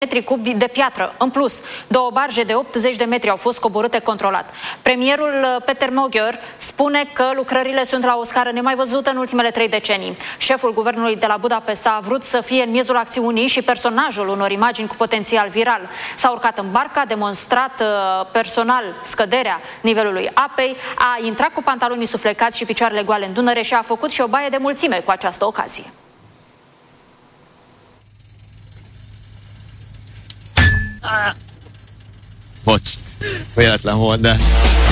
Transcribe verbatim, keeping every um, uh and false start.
metri cubi de piatră. În plus, două barje de optzeci de metri au fost coborâte controlat. Premierul Peter Magyar spune că lucrările sunt la o scară nemai văzută în ultimele trei decenii. Șeful guvernului de la Budapesta a vrut să fie în miezul acțiunii și personajul unor imagini cu potențial viral. S-a urcat în barcă, a demonstrat personal scăderea nivelului apei, a intrat cu pantalonii suflecați și picioarele goale în Dunăre și a făcut și o baie de mulțime cu această ocazie. Bocs, véletlen volt, de